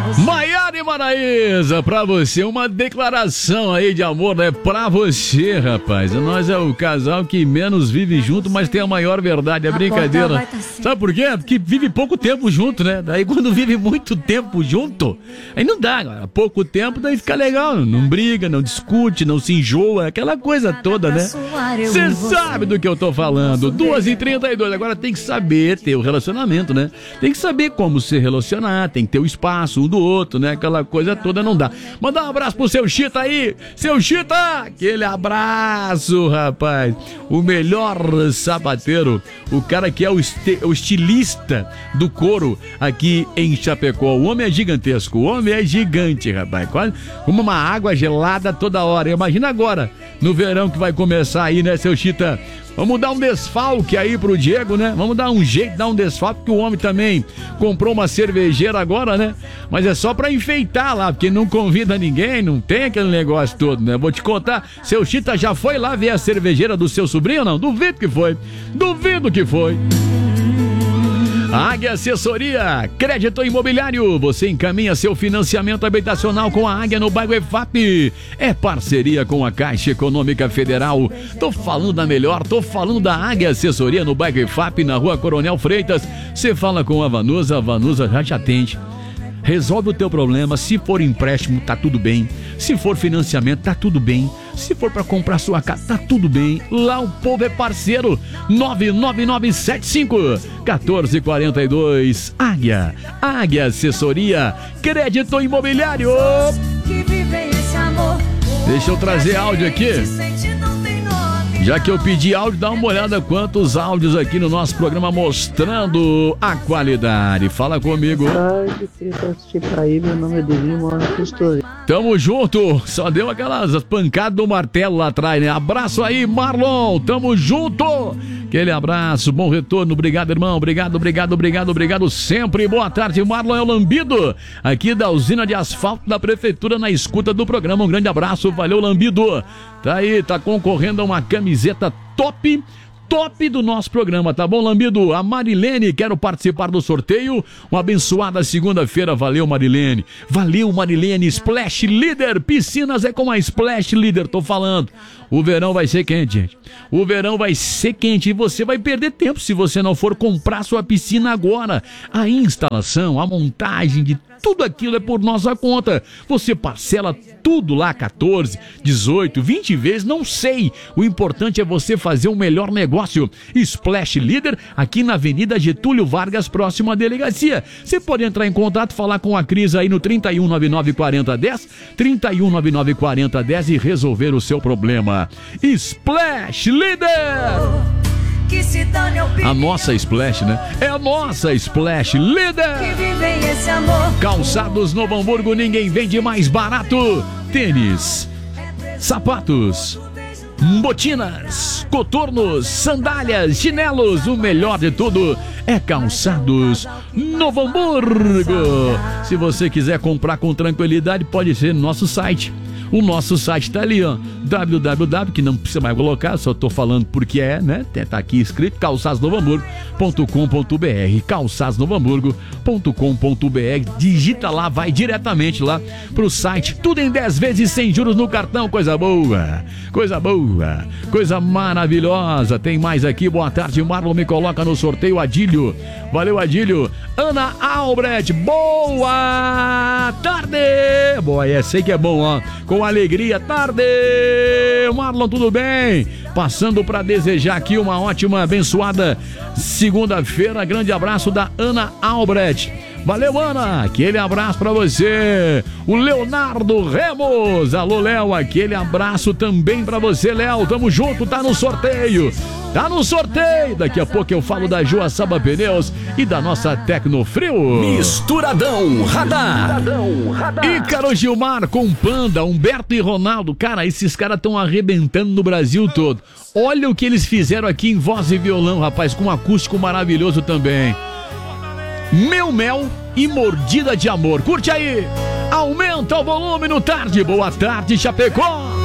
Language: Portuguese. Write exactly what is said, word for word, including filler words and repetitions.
Maiara e Maraísa, pra você, uma declaração aí de amor, né? Pra você, rapaz. Nós é o casal que menos vive junto, mas tem a maior verdade, é brincadeira. Sabe por quê? Porque vive pouco tempo junto, né? Daí quando vive muito tempo junto, aí não dá, cara. Pouco tempo, daí fica legal. Não briga, não discute, não se enjoa, aquela coisa toda, né? Você sabe do que eu tô falando. duas e trinta e dois, agora tem que saber ter o relacionamento, né? Tem que saber como se relacionar, tem que ter o espaço um do outro, né? Aquela coisa toda não dá. Mandar um abraço pro seu Chita aí. Seu Chita, aquele abraço, rapaz. O melhor sapateiro, o cara que é o, este, o estilista do couro aqui em Chapecó. O homem é gigantesco, o homem é gigante, rapaz. Quase como uma água gelada toda hora. Imagina agora, no verão que vai começar aí, né, seu Chita? Vamos dar um desfalque aí pro Diego, né? Vamos dar um jeito, dar um desfalque, porque o homem também comprou uma cervejeira agora, né? Mas é só pra enfeitar lá, porque não convida ninguém, não tem aquele negócio todo, né? Vou te contar, seu Chita já foi lá ver a cervejeira do seu sobrinho ou não? Duvido que foi, duvido que foi. Águia Assessoria, crédito imobiliário, você encaminha seu financiamento habitacional com a Águia no bairro E F A P. É parceria com a Caixa Econômica Federal. Tô falando da melhor, tô falando da Águia Assessoria no bairro E F A P, na rua Coronel Freitas. Você fala com a Vanusa, a Vanusa já te atende. Resolve o teu problema, se for empréstimo, tá tudo bem. Se for financiamento, tá tudo bem. Se for pra comprar sua casa, tá tudo bem. Lá o povo é parceiro. nove nove nove sete cinco um quatro quatro dois. Águia, Águia Assessoria, crédito imobiliário. Deixa eu trazer áudio aqui. Já que eu pedi áudio, dá uma olhada quantos áudios aqui no nosso programa mostrando a qualidade. Fala comigo. Aí, meu nome é Devinho, moro na Custódia. Tamo junto. Só deu aquelas pancadas do martelo lá atrás, né? Abraço aí, Marlon. Tamo junto. Aquele abraço, bom retorno. Obrigado, irmão. Obrigado, obrigado, obrigado, obrigado sempre. Boa tarde, Marlon é o Lambido, aqui da usina de asfalto da prefeitura, na escuta do programa. Um grande abraço. Valeu, Lambido. Tá aí, tá concorrendo a uma camiseta top, top do nosso programa, tá bom, Lambido? A Marilene, quero participar do sorteio. Uma abençoada segunda-feira, valeu, Marilene. Valeu, Marilene. Splash Leader, piscinas é com a Splash Leader, tô falando. O verão vai ser quente, gente. O verão vai ser quente e você vai perder tempo se você não for comprar sua piscina agora. A instalação, a montagem de tudo aquilo é por nossa conta. Você parcela tudo lá, quatorze, dezoito, vinte vezes, não sei. O importante é você fazer o melhor negócio. Splash Leader, aqui na Avenida Getúlio Vargas, próximo à delegacia. Você pode entrar em contato, falar com a Cris aí no trinta e um, noventa e nove, quarenta, dez, trinta e um, noventa e nove, quarenta, dez e resolver o seu problema. Splash Leader! A nossa Splash, né? É a nossa Splash Leader! Calçados Novo Hamburgo, ninguém vende mais barato. Tênis, sapatos, botinas, coturnos, sandálias, chinelos. O melhor de tudo é Calçados Novo Hamburgo. Se você quiser comprar com tranquilidade, pode ser no nosso site. O nosso site tá ali, ó, w w w, que não precisa mais colocar, só tô falando porque é, né? Tá aqui escrito, calçados novo hamburgo ponto com ponto b r, calçados novo hamburgo ponto com ponto b r. Digita lá, vai diretamente lá pro site, tudo em dez vezes sem juros no cartão. Coisa boa, coisa boa, coisa maravilhosa. Tem mais aqui, boa tarde, Marlon, me coloca no sorteio, Adílio. Valeu, Adílio. Ana Albrecht, boa tarde. Boa, é, sei que é bom, ó. Com alegria, tarde, Marlon, tudo bem? Passando para desejar aqui uma ótima, abençoada segunda-feira. Grande abraço da Ana Albrecht. Valeu, Ana, aquele abraço pra você. O Leonardo Remos, alô, Léo, aquele abraço também pra você, Léo. Tamo junto, tá no sorteio. Tá no sorteio. Daqui a pouco eu falo da Joaçaba Pneus e da nossa Tecnofrio. Misturadão Radar. Misturadão Radar. Ícaro Gilmar com Panda, Humberto e Ronaldo. Cara, esses caras estão arrebentando no Brasil todo. Olha o que eles fizeram aqui em voz e violão, rapaz, com um acústico maravilhoso também. Meu Mel e Mordida de Amor. Curte aí. Aumenta o volume no Tarde. Boa tarde, Chapecó.